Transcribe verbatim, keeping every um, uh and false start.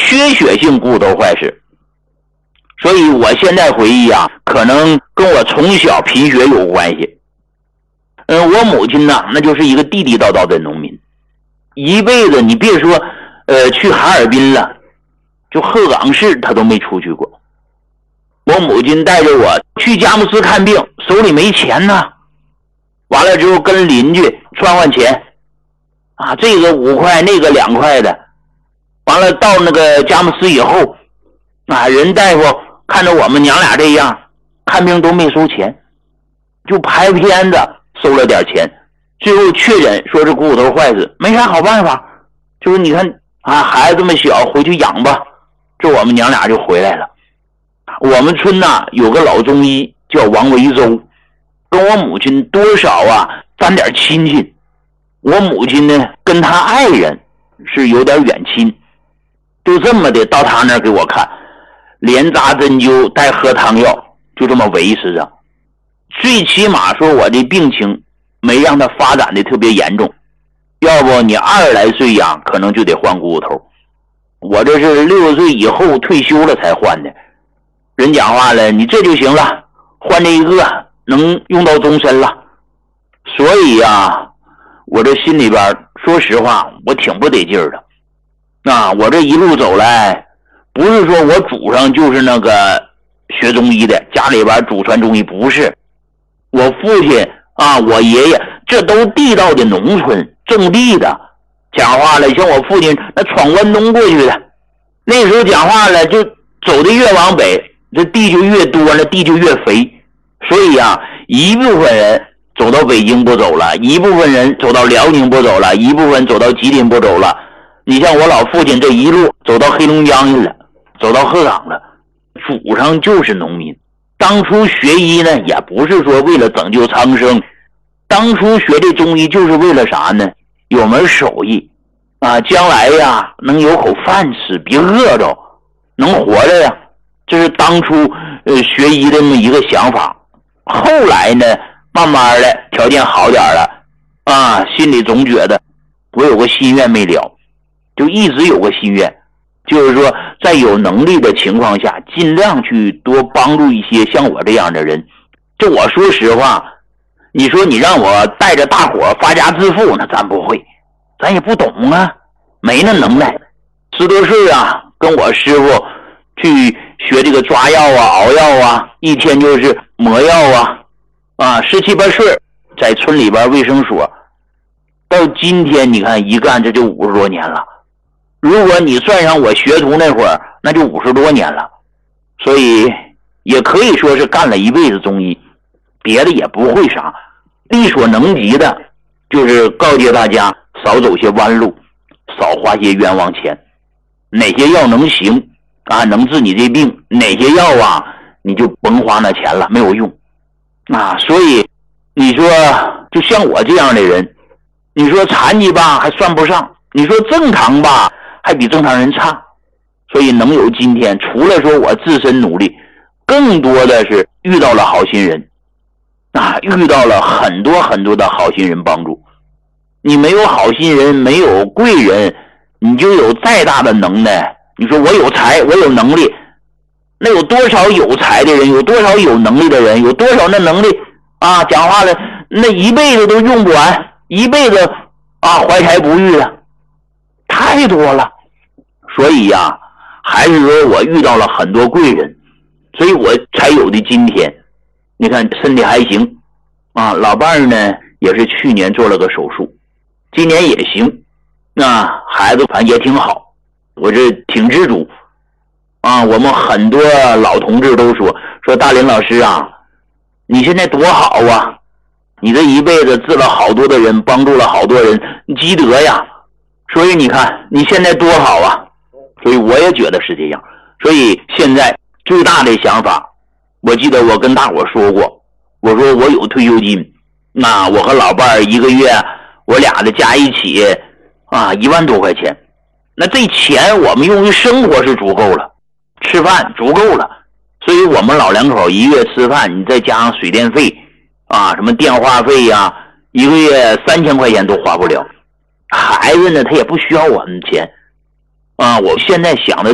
缺血性骨头坏死。所以我现在回忆啊，可能跟我从小贫血有关系。嗯，我母亲呢，那就是一个地地道道的农民，一辈子你别说呃去哈尔滨了，就鹤岗市她都没出去过。我母亲带着我去佳木斯看病，手里没钱呢，完了之后跟邻居串换钱啊，这个五块那个两块的，完了到那个佳木斯以后啊，人大夫看着我们娘俩这样看病都没收钱，就拍片子收了点钱，最后确诊说是股骨头坏死，没啥好办法，就是你看啊，孩子这么小回去养吧，这我们娘俩就回来了。我们村呐有个老中医叫王维洲，跟我母亲多少啊沾点亲戚。我母亲呢跟他爱人是有点远亲，就这么的到他那儿给我看，连扎针灸带喝汤药，就这么维持着。最起码说我这病情没让它发展的特别严重，要不你二十来岁呀可能就得换骨头。我这是六十岁以后退休了才换的。人讲话了，你这就行了，换这一个能用到终身了。所以呀，我这心里边说实话我挺不得劲儿的啊。我这一路走来，不是说我祖上就是那个学中医的，家里边祖传中医，不是。我父亲啊，我爷爷这都地道的农村种地的，讲话了像我父亲那闯关东过去的，那时候讲话了就走的越往北，这地就越多，那地就越肥。所以啊，一部分人走到北京不走了，一部分人走到辽宁不走了，一部分走到吉林不走了。你像我老父亲这一路走到黑龙江去了，走到鹤岗了，祖上就是农民。当初学医呢也不是说为了拯救苍生，当初学这中医就是为了啥呢？有门手艺啊，将来呀能有口饭吃，别饿着，能活着呀。这是当初呃学医的这么一个想法。后来呢慢慢的条件好点了啊，心里总觉得我有个心愿没了，就一直有个心愿，就是说在有能力的情况下尽量去多帮助一些像我这样的人。这我说实话，你说你让我带着大伙发家致富，那咱不会，咱也不懂啊，没那能耐。十多岁啊跟我师傅去学这个抓药啊熬药啊，一天就是磨药啊啊，十七八岁在村里边卫生所，到今天你看一干这就五十多年了。如果你算上我学徒那会儿，那就五十多年了。所以也可以说是干了一辈子中医，别的也不会啥，力所能及的就是告诫大家少走些弯路，少花些冤枉钱。哪些药能行啊，能治你这病，哪些药啊你就甭花那钱了，没有用啊。所以你说就像我这样的人，你说残疾吧还算不上，你说正常吧还比正常人差。所以能有今天，除了说我自身努力，更多的是遇到了好心人啊，遇到了很多很多的好心人帮助。你没有好心人，没有贵人，你就有再大的能耐，你说我有才，我有能力，那有多少有才的人，有多少有能力的人，有多少那能力啊讲话了那一辈子都用不完，一辈子啊怀才不遇的太多了。所以呀、啊、还是说我遇到了很多贵人，所以我才有的今天。你看身体还行啊，老伴儿呢也是去年做了个手术，今年也行，那孩子反正也挺好，我这挺知足啊。我们很多老同志都说说大林老师啊，你现在多好啊，你这一辈子治了好多的人，帮助了好多人，积德呀。所以你看你现在多好啊。所以我也觉得是这样。所以现在最大的想法，我记得我跟大伙说过，我说我有退休金，那我和老伴儿一个月我俩的加一起啊一万多块钱，那这钱我们用于生活是足够了，吃饭足够了。所以我们老两口一月吃饭，你再加上水电费啊什么电话费呀、啊，一个月三千块钱都花不了。孩子呢他也不需要我们钱啊。我现在想的